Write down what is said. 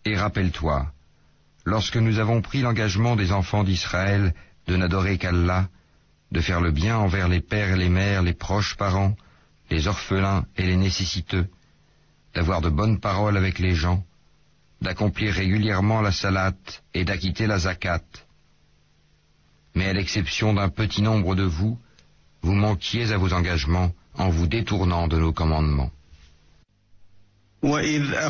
Et rappelle-toi, lorsque nous avons pris l'engagement des enfants d'Israël de n'adorer qu'Allah, de faire le bien envers les pères et les mères, les proches parents, les orphelins et les nécessiteux, d'avoir de bonnes paroles avec les gens, d'accomplir régulièrement la salate et d'acquitter la zakat. Mais à l'exception d'un petit nombre de vous, vous manquiez à vos engagements en vous détournant de nos commandements.